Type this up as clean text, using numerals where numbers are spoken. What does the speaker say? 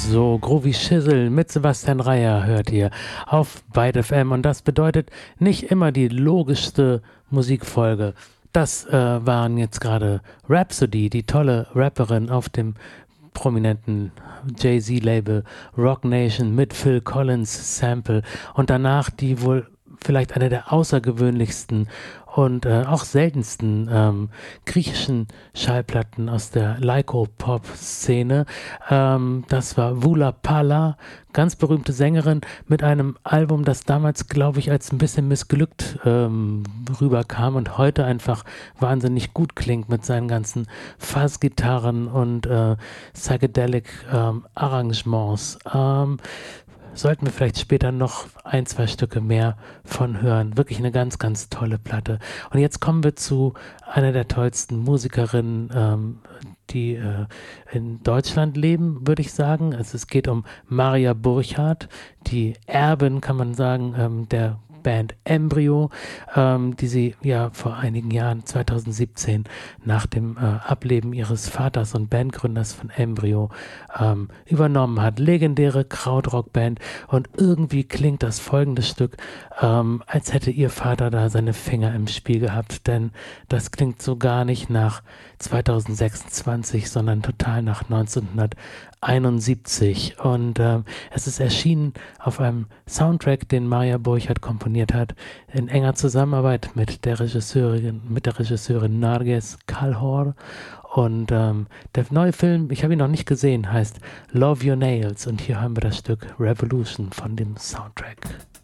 So, Groovy Shizzle mit Sebastian Reier hört ihr auf Byte FM und das bedeutet nicht immer die logischste Musikfolge. Das waren jetzt gerade Rhapsody, die tolle Rapperin auf dem prominenten Jay-Z-Label Roc Nation mit Phil Collins Sample und danach die wohl vielleicht eine der außergewöhnlichsten und auch seltensten griechischen Schallplatten aus der Lyko-Pop-Szene. Das war Vula Pala, ganz berühmte Sängerin mit einem Album, das damals, glaube ich, als ein bisschen missglückt rüberkam und heute einfach wahnsinnig gut klingt mit seinen ganzen Fuzz-Gitarren und Psychedelic Arrangements. Sollten wir vielleicht später noch ein, zwei Stücke mehr von hören. Wirklich eine ganz, ganz tolle Platte. Und jetzt kommen wir zu einer der tollsten Musikerinnen, die in Deutschland leben, würde ich sagen. Also es geht um Maria Burchardt, die Erbin, kann man sagen, der Band Embryo, die sie ja vor einigen Jahren, 2017, nach dem Ableben ihres Vaters und Bandgründers von Embryo, übernommen hat. Legendäre Krautrock-Band und irgendwie klingt das folgende Stück, als hätte ihr Vater da seine Finger im Spiel gehabt, denn das klingt so gar nicht nach 2026, sondern total nach 1971 und es ist erschienen auf einem Soundtrack, den Maria Burchardt komponiert hat, in enger Zusammenarbeit mit der Regisseurin Narges Kalhor und der neue Film, ich habe ihn noch nicht gesehen, heißt Love Your Nails und hier hören wir das Stück Revolution von dem Soundtrack.